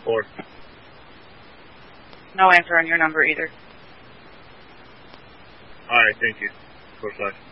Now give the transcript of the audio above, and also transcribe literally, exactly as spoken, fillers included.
four. No answer on your number either. Alright, thank you. Four five.